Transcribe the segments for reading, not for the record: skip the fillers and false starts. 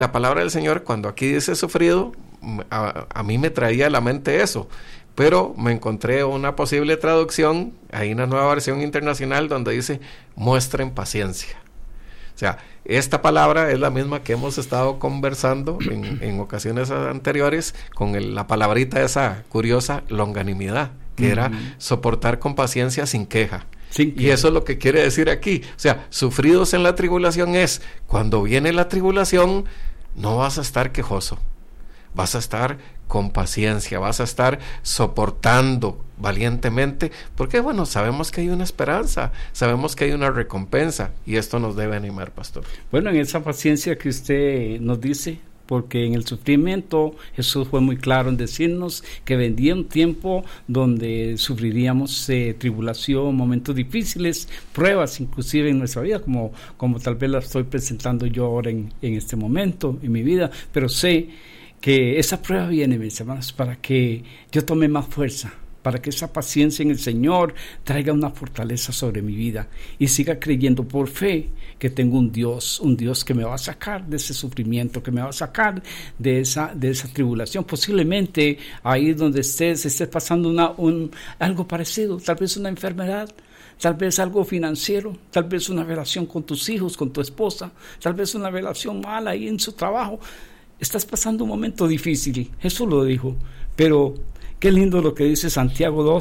la palabra del Señor, cuando aquí dice sufrido, a mí me traía a la mente eso, pero me encontré una posible traducción, hay una nueva versión internacional donde dice muestren paciencia. O sea, esta palabra es la misma que hemos estado conversando en ocasiones anteriores con la palabrita esa curiosa, longanimidad, que era soportar con paciencia sin queja. Y eso es lo que quiere decir aquí. O sea, sufridos en la tribulación es, cuando viene la tribulación, no vas a estar quejoso, vas a estar con paciencia, vas a estar soportando valientemente, porque bueno, sabemos que hay una esperanza, sabemos que hay una recompensa, y esto nos debe animar, pastor. Bueno, en esa paciencia que usted nos dice, porque en el sufrimiento Jesús fue muy claro en decirnos que vendría un tiempo donde sufriríamos tribulación, momentos difíciles, pruebas inclusive en nuestra vida, como tal vez la estoy presentando yo ahora en este momento en mi vida, pero sé que esa prueba viene, mis hermanos, para que yo tome más fuerza, para que esa paciencia en el Señor traiga una fortaleza sobre mi vida y siga creyendo por fe que tengo un Dios que me va a sacar de ese sufrimiento, que me va a sacar de esa tribulación. Posiblemente ahí donde estés pasando algo parecido, tal vez una enfermedad, tal vez algo financiero, tal vez una relación con tus hijos, con tu esposa, tal vez una relación mala ahí en su trabajo. Estás pasando un momento difícil, Jesús lo dijo, pero qué lindo lo que dice Santiago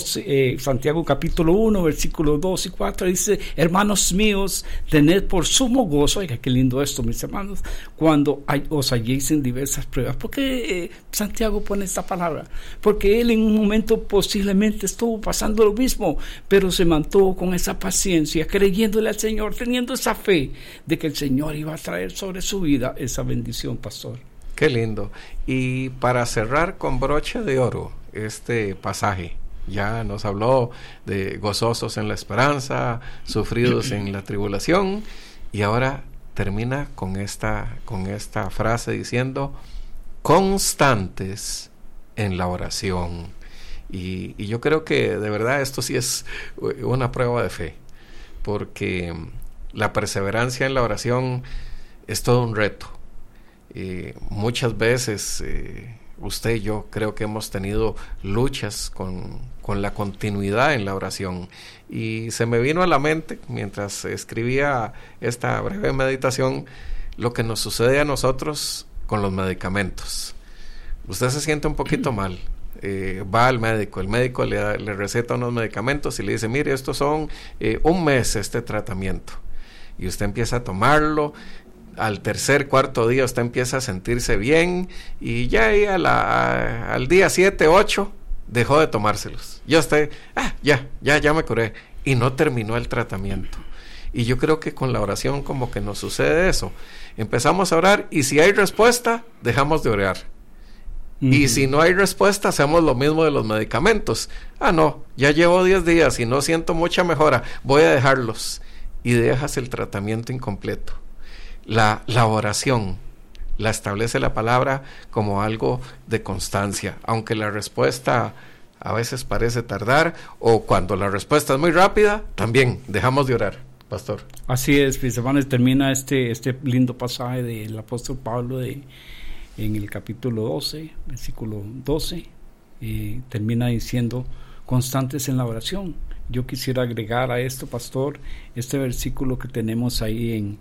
capítulo 1, versículos 2 y 4, dice, hermanos míos, tened por sumo gozo, oiga, qué lindo esto, mis hermanos, cuando os halléis en diversas pruebas. ¿Por qué Santiago pone esta palabra? Porque él en un momento posiblemente estuvo pasando lo mismo, pero se mantuvo con esa paciencia, creyéndole al Señor, teniendo esa fe de que el Señor iba a traer sobre su vida esa bendición, pastor. Qué lindo. Y para cerrar con broche de oro este pasaje, ya nos habló de gozosos en la esperanza, sufridos en la tribulación, y ahora termina con esta frase diciendo constantes en la oración. Y yo creo que de verdad esto sí es una prueba de fe, porque la perseverancia en la oración es todo un reto. Muchas veces usted y yo creo que hemos tenido luchas con la continuidad en la oración, y se me vino a la mente mientras escribía esta breve meditación lo que nos sucede a nosotros con los medicamentos. Usted se siente un poquito mal, va al médico, el médico le receta unos medicamentos y le dice, mire, estos son un mes este tratamiento, y usted empieza a tomarlo. Al tercer, cuarto día usted empieza a sentirse bien, y ya ahí al día 7, 8 dejó de tomárselos. Ya usted, ya me curé, y no terminó el tratamiento. Y yo creo que con la oración como que nos sucede eso. Empezamos a orar, y si hay respuesta, dejamos de orar. Y si no hay respuesta, hacemos lo mismo de los medicamentos. No, ya llevo 10 días y no siento mucha mejora, voy a dejarlos. Y dejas el tratamiento incompleto. La oración la establece la palabra como algo de constancia, aunque la respuesta a veces parece tardar, o cuando la respuesta es muy rápida, también dejamos de orar, pastor. Así es, mis hermanos, termina este lindo pasaje del apóstol Pablo en el capítulo 12, versículo 12, termina diciendo constantes en la oración. Yo quisiera agregar a esto, pastor, este versículo que tenemos ahí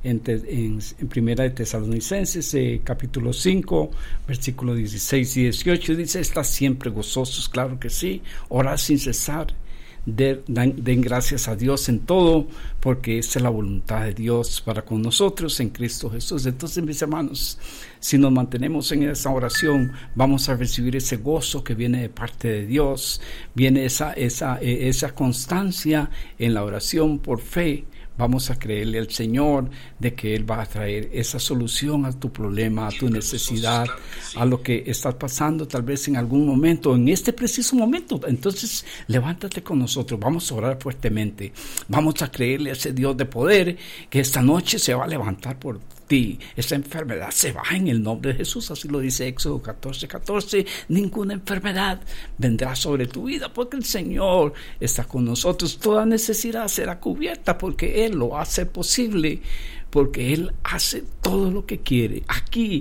en Primera de Tesalonicenses, capítulo 5, versículos 16 y 18, dice, estad siempre gozosos, claro que sí, orad sin cesar, den gracias a Dios en todo, porque esa es la voluntad de Dios para con nosotros en Cristo Jesús. Entonces, mis hermanos, si nos mantenemos en esa oración, vamos a recibir ese gozo que viene de parte de Dios, viene esa constancia en la oración por fe. Vamos a creerle al Señor de que Él va a traer esa solución a tu problema, a tu necesidad, a lo que estás pasando tal vez en algún momento, en este preciso momento. Entonces, levántate con nosotros, vamos a orar fuertemente, vamos a creerle a ese Dios de poder que esta noche se va a levantar por ti. Esa enfermedad se va en el nombre de Jesús, así lo dice Éxodo 14:14. Ninguna enfermedad vendrá sobre tu vida, porque el Señor está con nosotros. Toda necesidad será cubierta, porque Él lo hace posible, porque Él hace todo lo que quiere aquí